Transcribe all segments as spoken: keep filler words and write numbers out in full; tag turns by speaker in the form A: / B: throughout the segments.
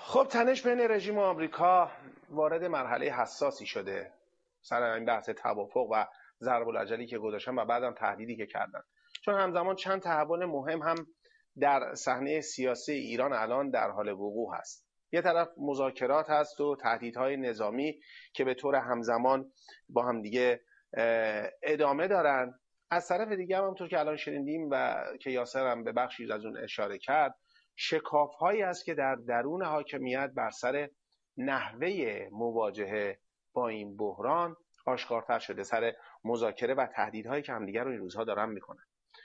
A: خب تنش بین رژیم و آمریکا وارد مرحله حساسی شده سر این بحث توافق و ضرب الاجلی که گذاشتن و بعدم تهدیدی که کردن، چون همزمان چند تحول مهم هم در صحنه سیاسی ایران الان در حال وقوع هست. یه طرف مذاکرات هست و تهدیدهای نظامی که به طور همزمان با هم دیگه ادامه دارن. از طرف دیگه هم همونطور که الان شنیدیم و که یاسر هم به بخشی از اون اشاره کرد، شکاف‌هایی است که در درون حاکمیت بر سر نحوه مواجهه با این بحران آشکارتر شده، سر مذاکره و تهدیدهایی که همدیگر رو این روزها دارن میکنن.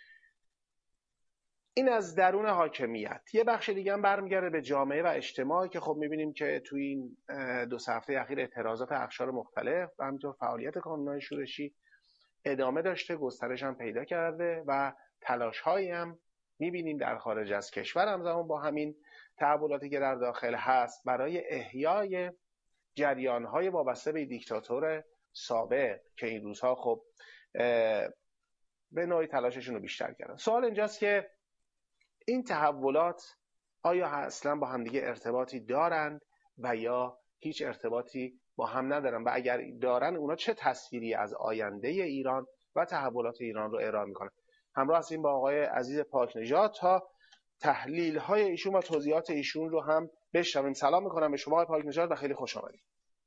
A: این از درون حاکمیت. یه بخش دیگه هم برمیگرده به جامعه و اجتماع که خب میبینیم که توی این دو سه هفته اخیر اعتراضات اقشار مختلف و همینطور فعالیت کانون‌های شورشی ادامه داشته، گسترش هم پیدا کرده و تلاش‌هایی هم میبینیم در خارج از کشور همزمان با همین تحولاتی که در داخل هست برای احیای جریان‌های وابسته به دیکتاتور سابق که این روزها خب به نوعی تلاششون رو بیشتر کردن. سوال اینجاست که این تحولات آیا اصلا با همدیگه ارتباطی دارند و یا هیچ ارتباطی با هم ندارن و اگر دارن اونا چه تصویری از آینده ایران و تحولات ایران رو ارائه میکنن؟ همراه هستیم با آقای عزیز پاکنژاد تا تحلیل های ایشون و توضیحات ایشون رو هم بشنویم. سلام میکنم به شما آقای پاکنژاد و خیلی خوش آمدید.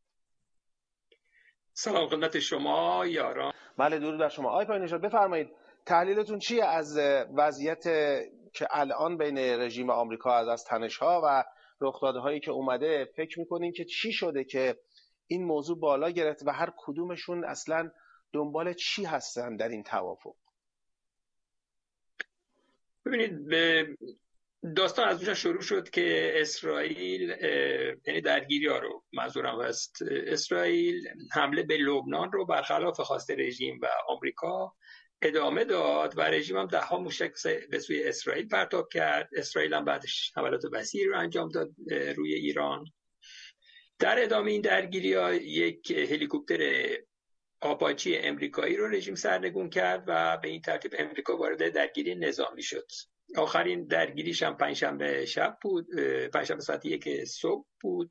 B: سلام خدمت شما یاران.
A: بله درود بر شما آقای پاکنژاد، بفرمایید تحلیلتون چیه از وضعیت که الان بین رژیم آمریکا از از تنش‌ها و رخدادهایی که اومده؟ فکر میکنین که چی شده که این موضوع بالا گرفت و هر کدومشون اصلا دنبال چی هستن در این توافق؟
B: ببینید، به داستان از اونجا شروع شد که اسرائیل، یعنی درگیری ها رو منظورم است، اسرائیل حمله به لبنان رو برخلاف خواست رژیم و آمریکا ادامه داد و رژیم هم ده ها موشک به سوی اسرائیل پرتاب کرد. اسرائیل هم بعدش حملات وسیعی رو انجام داد روی ایران. در ادامه این درگیری ها یک هلیکوپتر آپاچی امریکایی رو رژیم سرنگون کرد و به این ترتیب امریکا وارد درگیری نظامی شد. آخرین درگیریش هم پنجشنبه شب بود، پنجشنبه ساعت یک صبح بود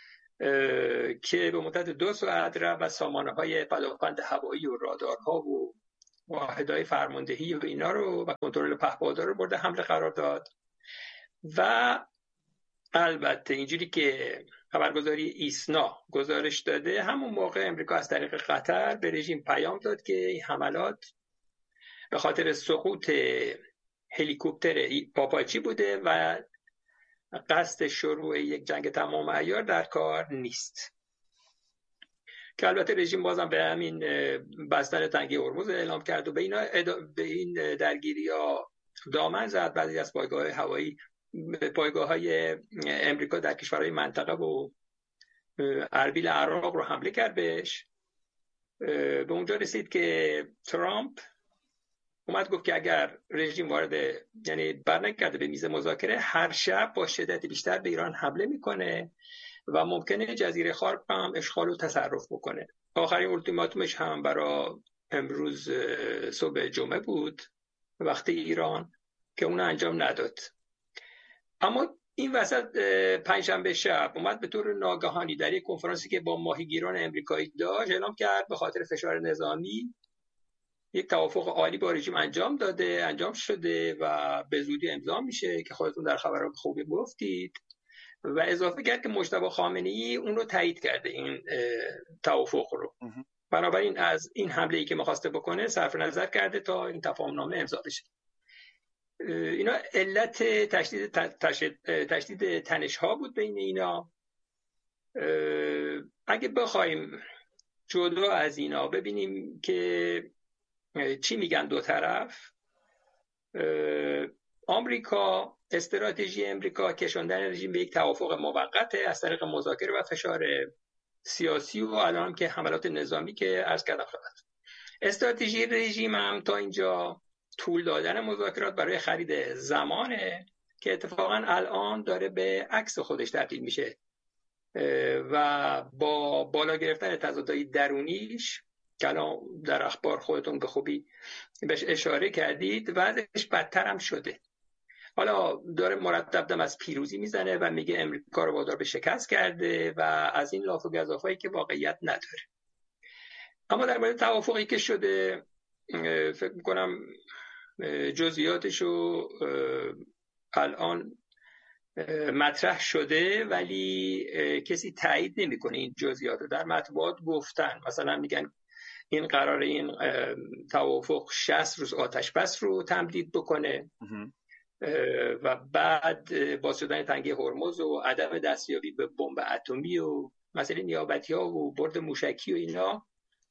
B: که به مدت دو ساعت رفت و سامانه‌های پدافند هوایی و رادارها و واحدهای فرماندهی و اینا رو و کنترل پهپادها رو مورد حمله قرار داد. و البته اینجوری که خبرگزاری ایسنا گزارش داده، همون موقع امریکا از طریق قطر به رژیم پیام داد که این حملات به خاطر سقوط هلیکوپتر آپاچی بوده و قصد شروع یک جنگ تمام عیار در کار نیست. که البته رژیم بازم به همین بستن تنگه هرمز اعلام کرد و به اینا به این درگیری‌ها دامن زد. بعضی از پایگاه‌های هوایی، پایگاه‌های امریکا در کشورهای منطقه و اربیل عراق رو حمله کرد بهش. به اونجا رسید که ترامپ اومد گفت که اگر رژیم وارد، یعنی برنگرده به میز مذاکره، هر شب با شدت بیشتر به ایران حمله میکنه و ممکنه جزیره خارق هم اشغال و تصرف بکنه. آخرین التیماتومش هم برای امروز صبح جمعه بود وقت ایران که اون انجام نداد. اما این وسط پنجشنبه شب اومد به طور ناگهانی در یک کنفرانسی که با ماهیگیران امریکایی داشت اعلام کرد به خاطر فشار نظامی یک توافق عالی با رژیم انجام داده، انجام شده و به زودی امضا میشه که خودتون در خبرها خوبی گفتید. و اضافه کرد که مجتبی خامنه‌ای اون رو تایید کرده، این توافق رو. بنابراین از این حمله‌ای که می‌خواسته بکنه صرف نظر کرده تا این تفاهم‌نامه امضا بشه. اینا علت تشدید تشدید تنش‌ها بود بین اینا. اگه بخوایم جدا از اینا ببینیم که چی میگن دو طرف، آمریکا، استراتژی امریکا کشاندن رژیم به یک توافق موقته از طریق مذاکره و فشار سیاسی و الان که حملات نظامی که عرض کردم خدمت. استراتژی رژیم هم تا اینجا طول دادن مذاکرات برای خرید زمانه که اتفاقا الان داره به عکس خودش تبدیل میشه و با بالا گرفتن تضادهای درونیش که الان در اخبار خودتون به خوبی بهش اشاره کردید، وضعش بدتر هم شده. حالا داره مرتب دم از پیروزی میزنه و میگه امریکا رو وادار به شکست کرده و از این لاف و گزافایی که واقعیت نداره. اما در مورد توافقی که شده فکر میکنم جزئیاتشو الان مطرح شده ولی کسی تایید نمیکنه این جزئیات رو. در مطبوعات گفتن مثلا میگن این قرار این توافق شصت روز آتش بس رو تمدید بکنه و بعد باز شدن تنگه هرمز و عدم دستیابی به بمب اتمی و مسئله نیابتی ها و برد موشکی و اینا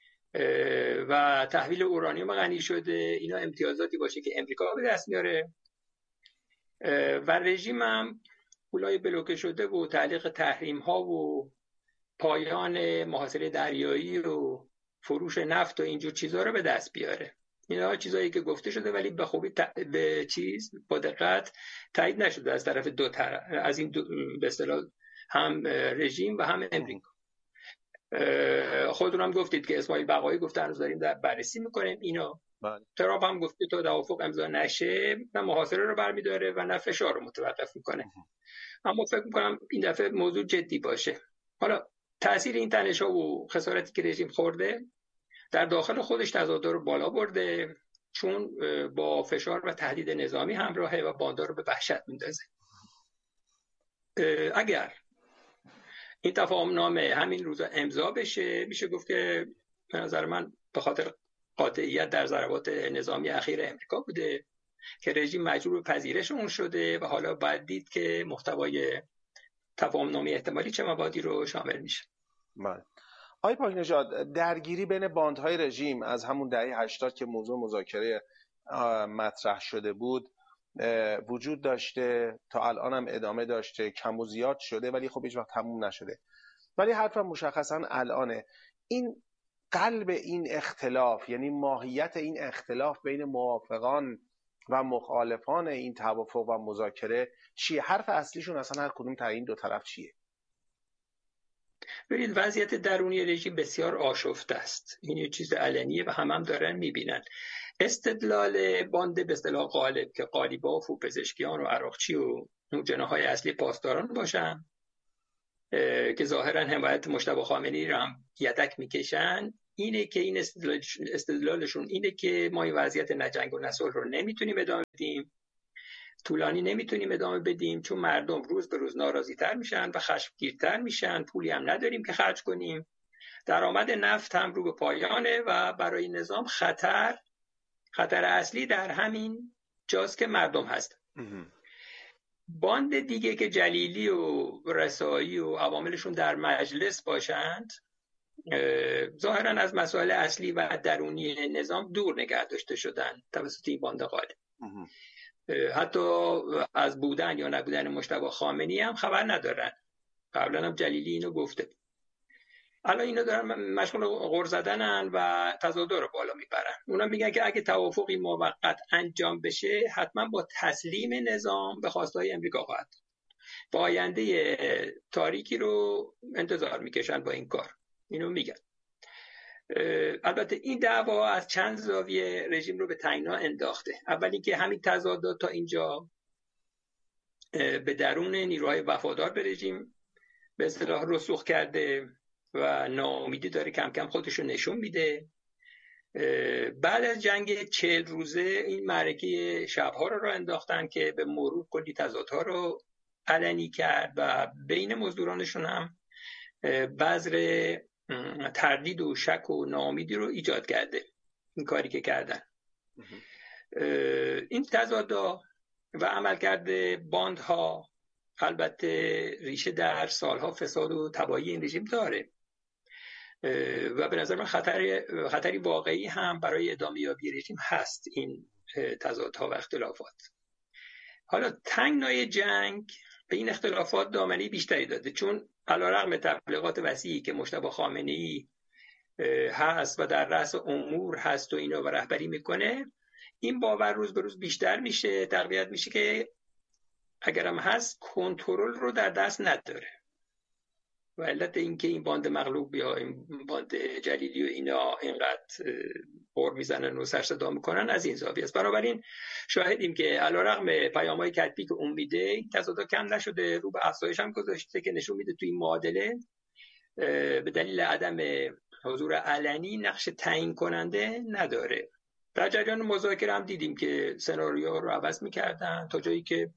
B: و تحویل اورانیوم غنی شده اینا امتیازاتی باشه که امریکا به دست میاره و رژیم هم پولای بلوکه شده و تعلیق تحریم ها و پایان محاصره دریایی و فروش نفت و اینجور چیزها رو به دست بیاره. اینا چیزایی که گفته شده ولی به خوبی ت... به چیز با دقت تایید نشده از طرف دو طرف از این دو... به اصطلاح هم رژیم و هم امریکا. خودتون هم گفتید که اسماعیل بقایی گفت هنوز داریم در بررسی میکنیم اینا. ترامپ هم گفته تا توافق امضا نشه نه محاصره رو برمیداره و نه فشار رو متوقف میکنه. اما فکر میکنم این دفعه موضوع جدی باشه. حالا تأثیر این تنش‌ها و خسارتی که رژیم خورده در داخل خودش تضاد رو بالا برده چون با فشار و تهدید نظامی همراهه و باندار رو به وحشت میندازه. اگر این تفاهم نامه همین روزا امضا بشه میشه گفت که به نظر من به خاطر قاطعیت در ضربات نظامی اخیر امریکا بوده که رژیم مجبور به پذیرش اون شده و حالا باید دید که محتوای تفاهم نامه احتمالی چه مبادی رو شامل میشه.
A: بله. آقای پاک نژاد، درگیری بین باندهای رژیم از همون دهه هشتاد که موضوع مذاکره مطرح شده بود وجود داشته، تا الان هم ادامه داشته، کم و زیاد شده ولی خب هیچ وقت تموم نشده. ولی حرفم مشخصا الانه این قلب این اختلاف، یعنی ماهیت این اختلاف بین موافقان و مخالفان این توافق و مذاکره چیه؟ حرف اصلیشون اصلا هر کدوم تا این دو طرف چیه؟
B: ببینید وضعیت درونی رژیم بسیار آشفته است. این یه چیز علنیه و همه هم دارن میبینن. استدلال باند به اصطلاح غالب که قالیباف و پزشکیان و عراقچی و جناح‌های اصلی پاسداران باشن که ظاهرا حمایت مجتبی خامنه‌ای را هم یدک میکشن، اینه که این استدلال استدلالشون اینه که ما این وضعیت نجنگ و نصلح رو نمیتونیم ادامه بدیم، طولانی نمیتونیم ادامه بدیم چون مردم روز به روز ناراضی‌تر میشن و خشمگین‌تر میشن، پولی هم نداریم که خرج کنیم، درآمد نفت هم رو به پایانه و برای نظام خطر خطر اصلی در همین جاست که مردم هست. باند دیگه که جلیلی و رسایی و عواملشون در مجلس باشند ظاهرا از مسائل اصلی و درونی نظام دور نگه داشته شدن توسط این باند غالب. حتی از بودن یا نبودن مجتبی خامنه‌ای هم خبر ندارن. قبلا هم جلیلی اینو گفته. الان اینا دارن مشغول غر زدنن و تضاد رو بالا میبرن. اونا میگن که اگه توافقی موقت انجام بشه حتما با تسلیم نظام به خواستهای امریکا خواهد. با آینده تاریکی رو انتظار میکشن با این کار. اینو میگن. البته این دعوا از چند زاویه رژیم رو به تنگنا انداخته. اول اینکه همین تضادات تا اینجا به درون نیروهای وفادار به رژیم به اصطلاح رسوخ کرده و ناامیدی داره کم کم خودش رو نشون میده. بعد از جنگ چهل روزه این معرکه شبها رو راه انداختن که به مرور کلی تضادها رو علنی کرد و بین مزدورانشون هم بذر تردید و شک و ناامیدی رو ایجاد کرده این کاری که کردن. این تضادها و عملکرد باندها البته ریشه در سالها فساد و تباهی این رژیم داره و به نظر من خطر خطری واقعی هم برای ادامه یابی رژیم هست این تضادها و اختلافات. حالا تنگنای جنگ به این اختلافات دامنه بیشتری داده چون علیرغم تبلیغات وسیعی که مجتبی خامنه‌ای هست و در رأس امور هست و اینا و رهبری میکنه، این باور روز به روز بیشتر میشه، تقویت میشه که اگرم هست کنترل رو در دست نداره و علت اینکه این باند مغلوب یا این باند جلیلی و اینا اینقدر پر میزنن و سر صدا میکنن از این زاویه است. بنابراین شاهدیم که علیرغم پیام‌های کتبی که اون میده تضاد کم نشده، رو به افزایش هم گذاشته که نشون میده تو این معادله به دلیل عدم حضور علنی نقش تعیین کننده نداره. در جریان مذاکره هم دیدیم که سناریو رو عوض میکردن تا جایی که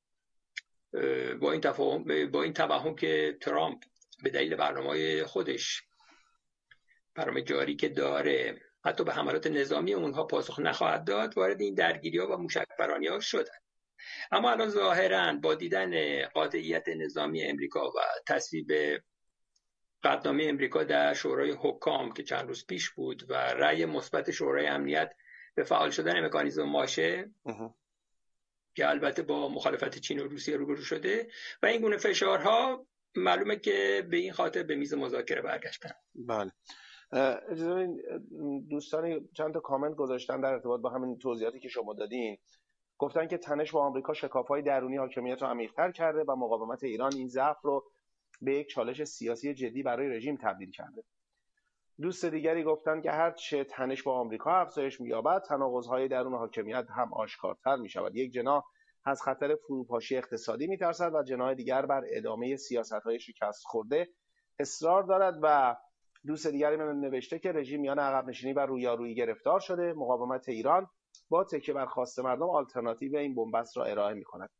B: با این تفاهم با این توهم که ترامپ به دلیل برنامه‌های خودش، برنامه جاری که داره، حتی به حملات نظامی اونها پاسخ نخواهد داد، وارد این درگیری‌ها و موشک‌برانی‌ها شدن. اما الان ظاهراً با دیدن قاطعیت نظامی امریکا و تصویب قطعنامه امریکا در شورای حکام که چند روز پیش بود و رأی مثبت شورای امنیت به فعال شدن مکانیزم ماشه که البته با مخالفت چین و روسیه روبرو شده و این گونه فشارها معلومه که به این خاطر به میز مذاکره برگشتن.
A: بله. اجازه بدین دوستانی چند تا کامنت گذاشتن در ارتباط با همین توضیحاتی که شما دادین. گفتن که تنش با آمریکا شکاف‌های درونی حاکمیت رو عمیق‌تر کرده و مقاومت ایران این ضعف رو به یک چالش سیاسی جدی برای رژیم تبدیل کرده. دوست دیگری گفتن که هرچه تنش با آمریکا افزایش می‌یابد، تناقض‌های درون حاکمیت هم آشکارتر می‌شود. یک جناح از خطر فروپاشی اقتصادی می‌ترسد و جناح دیگر بر ادامه سیاست‌های شکست خورده اصرار دارد و دوست دیگری من نوشته که رژیم میان عقب نشینی و رویارویی گرفتار شده. مقاومت ایران با تکیه بر خواست مردم آلترناتیو این بنبست را ارائه می‌کند.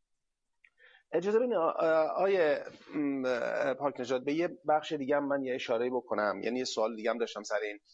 A: اجازه بدید آیه پاک نژاد به یه بخش دیگه هم من یه اشاره بکنم، یعنی یه سوال دیگه هم داشتم سر این،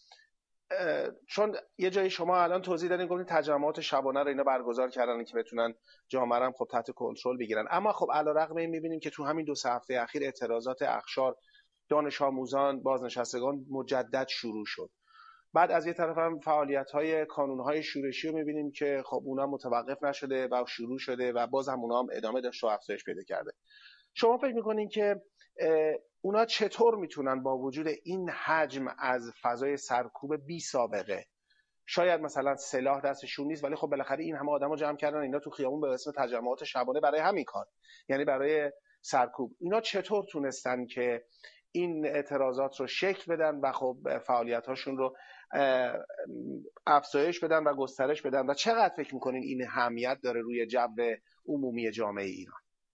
A: چون یه جایی شما الان توضیح دادین گفتین تجمعات شبانه رو اینا برگزار کردن که بتونن جامعه رو خب تحت کنترل بگیرن، اما خب علیرغم این می‌بینیم که تو همین دو سه هفته اخیر اعتراضات اقشار، دانش آموزان، بازنشستگان مجدد شروع شد. بعد از یه طرف هم فعالیت‌های کانون‌های شورشی رو می‌بینیم که خب اونها متوقف نشده و شروع شده و باز هم اونها هم ادامه داشته و افزایش پیدا کرده. شما فکر می‌کنین که اونا چطور میتونن با وجود این حجم از فضای سرکوب بی سابقه، شاید مثلا سلاح دستشون نیست ولی خب بالاخره این همه آدمو جمع کردن اینا تو خیابون به اسم تجمعات شبانه برای همین کار، یعنی برای سرکوب، اینا چطور تونستن که این اعتراضات رو شکل بدن و خب فعالیت‌هاشون رو افزایش بدن و گسترش بدن و چقدر فکر می‌کنین این اهمیت داره روی جو عمومی جامعه ایران؟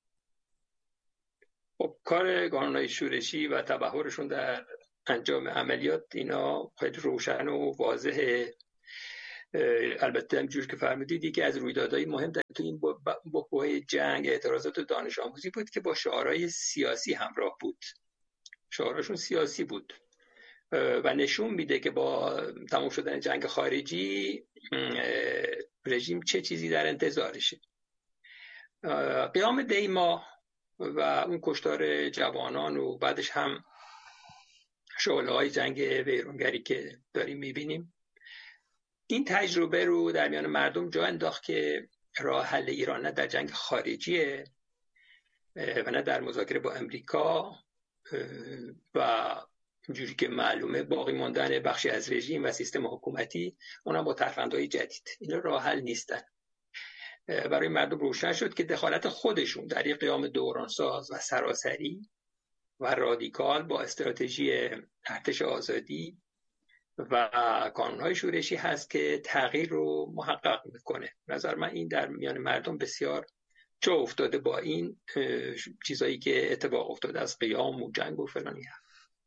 B: خب کار کانون‌های شورشی و تبحرشون در انجام عملیات اینا خیلی روشن و واضحه. البته همجور که فرمودید یکی از رویدادهای مهم در تو این بحبوحه جنگ اعتراضات دانش آموزی بود که با شعارهای سیاسی همراه بود. شعارشون سیاسی بود و نشون میده که با تمام شدن جنگ خارجی رژیم چه چیزی در انتظارشه. قیام دیما و اون کشتار جوانان و بعدش هم شعله‌های جنگ ویرانگری که داریم میبینیم، این تجربه رو در میان مردم جا انداخت که راه حل ایران نه در جنگ خارجیه و نه در مذاکره با امریکا و اینجوری که معلومه باقی ماندن بخشی از رژیم و سیستم حکومتی، اونم با ترفندهای جدید، اینا راه حل نیستن. برای مردم روشن شد که دخالت خودشون در یک قیام دورانساز و سراسری و رادیکال با استراتژی ارتش آزادی و کانون‌های شورشی هست که تغییر رو محقق میکنه. نظر من این در میان مردم بسیار جا افتاده با این چیزایی که اتفاق افتاده از قیام و جنگ و فلانی هم.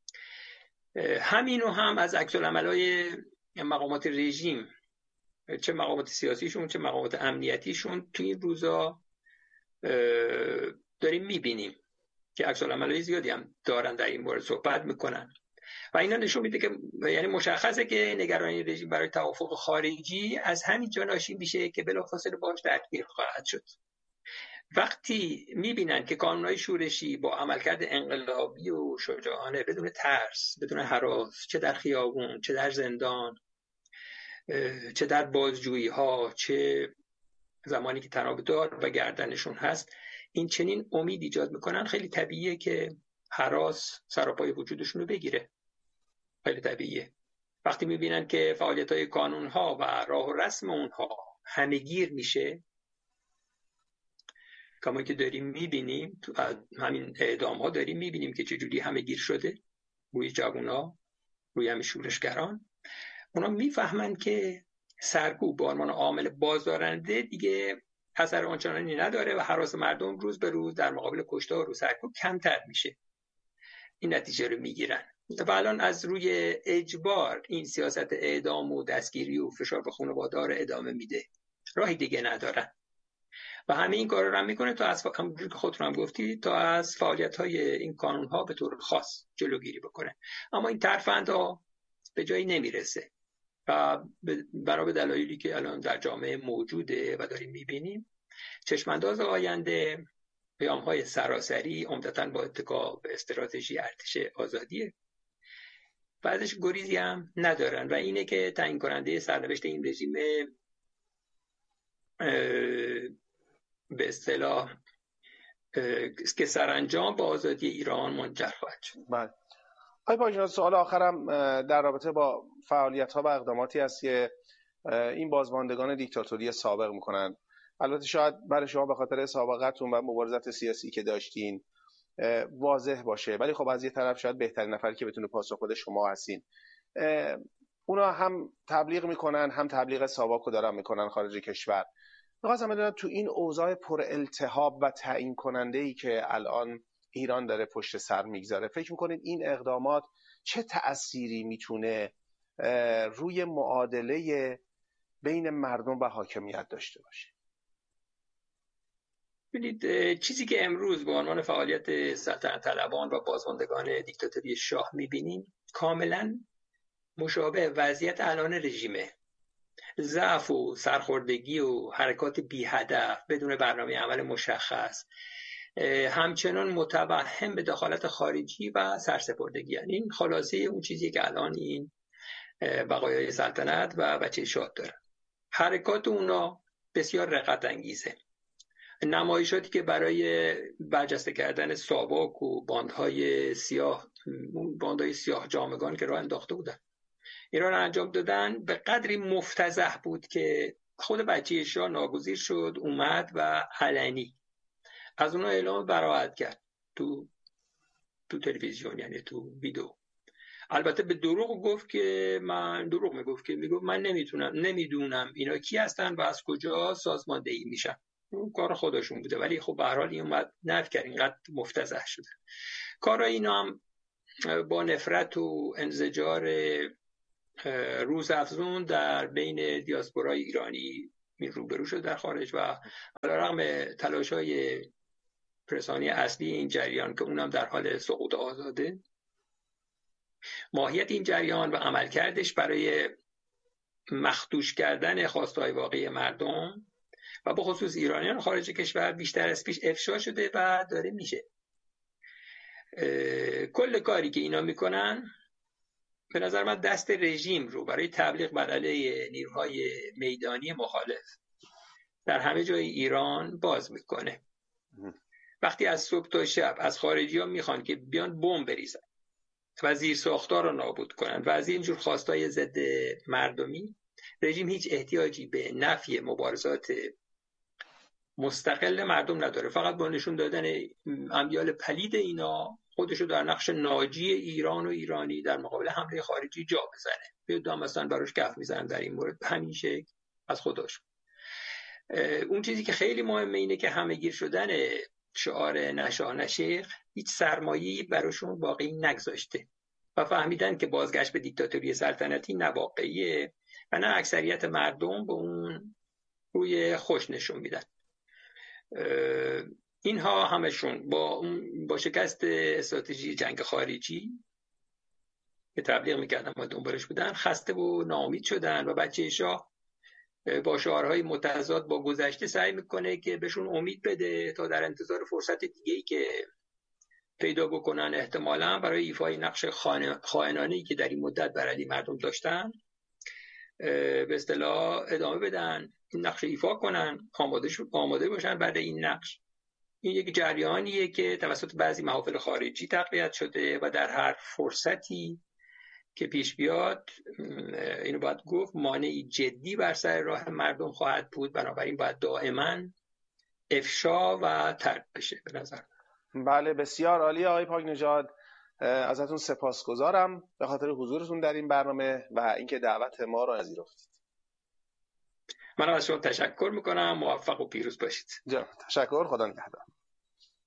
B: همینو هم از عکس‌العمل‌های مقامات رژیم، چه مقامات سیاسیشون چه مقامات امنیتیشون، تو این روزا داریم میبینیم که عکس‌العمل‌های زیادی هم دارن در این مورد صحبت میکنن و اینا نشون میده که یعنی مشخصه که نگرانی رژیم برای توافق خارجی از همین جا ناشی میشه که بلافاصله باهاش درگیر خواهد شد. وقتی میبینن که کانون‌های شورشی با عملکرد انقلابی و شجاعانه بدون ترس، بدون هراس، چه در خیابون چه در زندان چه در بازجویی ها چه زمانی که تنابدار و گردنشون هست، این چنین امید ایجاد میکنن، خیلی طبیعیه که هراس سراپای وجودشون رو بگیره. خیلی طبیعیه. وقتی میبینن که فعالیت‌های کانون‌ها و راه و رسم اونها همه‌گیر میشه کما که داریم میبینیم تو همین اعدام ها داریم میبینیم که چجوری همه گیر شده روی جوونا، روی همین شورشگران. اونا میفهمن که سرکوب به عنوان عامل بازدارنده دیگه اثر آنچنانی نداره و هراس مردم روز به روز در مقابل کشتار و سرکوب کمتر میشه. این نتیجه رو میگیرن و الان از روی اجبار این سیاست اعدام و دستگیری و فشار به خانواده رو ادامه میده، راهی دیگه ندارن و همه این کار رو هم میکنه تا از همونجوری که خودتون هم گفتی تا از فعالیت های این کانون ها به طور خاص جلوگیری بکنه. اما این ترفندها به جایی نمیرسه و برای به دلایلی که الان در جامعه موجوده و داریم میبینیم، چشمانداز آینده پیام های سراسری عمدتاً با اتکا به استراتژی ارتش آزادیه و ازش گریزی هم ندارن و اینه که تعیین کننده سرنوشت این رژیم به اصطلاح که سرانجام با آزادی ایران منجر خواهد شد.
A: بله. آقای پاژان، سوال آخرم در رابطه با فعالیت‌ها و اقداماتی است که این بازماندگان دیکتاتوری سابق میکنن. البته شاید برای شما به خاطر سابقتون و مبارزات سیاسی که داشتین واضح باشه، ولی خب از یه طرف شاید بهترین نفری که بتونه پاسخ بده شما هستین. اونا هم تبلیغ میکنن، هم تبلیغ ساواکو دارن میکنن خارج کشور. می‌خواستم بدونم تو این اوضاع پر التهاب و تعیین کننده ای که الان ایران داره پشت سر میگذاره، فکر میکنید این اقدامات چه تأثیری میتونه روی معادله بین مردم و حاکمیت داشته باشه؟
B: ببینید، چیزی که امروز به عنوان فعالیت سلطنت طلبان و بازماندگان دیکتاتوری شاه میبینیم کاملا مشابه وضعیت الان رژیمه. ضعف و سرخوردگی و حرکات بی هدف بدون برنامه عمل مشخص، همچنان متوهم به دخالت خارجی و سرسپردگی. یعنی این خلاصه اون چیزی که الان این بقایای سلطنت و بچه شاه داره. حرکات اونا بسیار رقت انگیزه. نمایشاتی که برای برجسته کردن ساواک و باندهای سیاه باندهای سیاه جامگان که راه انداخته بودن ایران انجام دادن به قدری مفتضح بود که خود بچه شاه ناگزیر شد اومد و علنی از اونها اعلام براءت کرد تو تو تلویزیون، یعنی تو ویدیو. البته به دروغ گفت که من دروغ میگفت که میگفت من نمیتونم نمیدونم اینا کی هستن و از کجا سازماندهی میشن. اون کار خودشون بوده، ولی خب به هر حال این اومد نفی کرد، اینقدر مفتضح شده. کارای اینا هم با نفرت و انزجار روزافزون در بین دیاسپورای ایرانی روبرو شد در خارج و علیرغم تلاش‌های رسانی اصلی این جریان که اونم در حال سقوط آزاده، ماهیت این جریان و عملکردش برای مخدوش کردن خواسته‌های واقعی مردم و به خصوص ایرانیان خارج کشور بیشتر از پیش افشا شده و داره میشه. کل کاری که اینا میکنن به نظر من دست رژیم رو برای تبلیغ بر علیه نیروهای میدانی مخالف در همه جای ایران باز میکنه. وقتی از صبح تا شب از خارجی ها میخوان که بیان بمب بریزن و زیر ساختار رو نابود کنن و از اینجور خواستای ضد مردمی، رژیم هیچ احتیاجی به نفی مبارزات مستقل مردم نداره. فقط با نشون دادن امیال پلید اینا خودشو در نقش ناجی ایران و ایرانی در مقابل حمله خارجی جا بزنه. بیاد مثلا براش کف میزنن در این مورد همین شکل از خودش. اون چیزی که خیلی مهمه اینه که همه گیر شدن شعار نشاه نشیخ هیچ سرمایه‌ای براشون باقی نگذاشته و فهمیدن که بازگشت به دیکتاتوری سلطنتی نه واقعیه و نه اکثریت مردم به اون روی خوش نشون میدن. اینها همشون با با شکست استراتژی جنگ خارجی که تبلیغ میکردن و دنبالش بودن خسته و ناامید شدن و بچه شاه با شعارهای متضاد با گذشته سعی میکنه که بهشون امید بده تا در انتظار فرصت دیگه‌ای که پیدا بکنن احتمالاً برای ایفای نقش خائنانه‌ای که در این مدت بر علیه مردم داشتن به اصطلاح ادامه بدن، این نقش ایفا کنن، آماده آماده باشن برای این نقش. این یک جریانیه که توسط بعضی محافل خارجی تقویت شده و در هر فرصتی که پیش بیاد اینو باید گفت مانعی جدی بر سر راه مردم خواهد بود. بنابراین باید دائما افشا و ترک بشه به نظر.
A: بله بسیار عالی آقای پاکنژاد، ازتون سپاسگزارم به خاطر حضورتون در این برنامه و اینکه دعوت ما را پذیرفتید.
B: من از شما تشکر میکنم. موفق و پیروز باشید.
A: تشکر. خدا نگهدار.